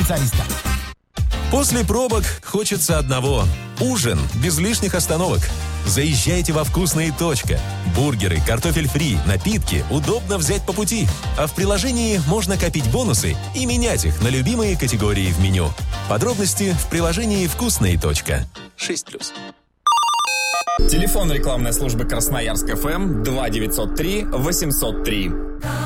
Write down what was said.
специалиста. После пробок хочется одного – ужин без лишних остановок. Заезжайте во «Вкусные. Бургеры, картофель фри, напитки удобно взять по пути. А в приложении можно копить бонусы и менять их на любимые категории в меню. Подробности в приложении «Вкусные. 6+. Телефон рекламной службы Красноярск ФМ 2903 803.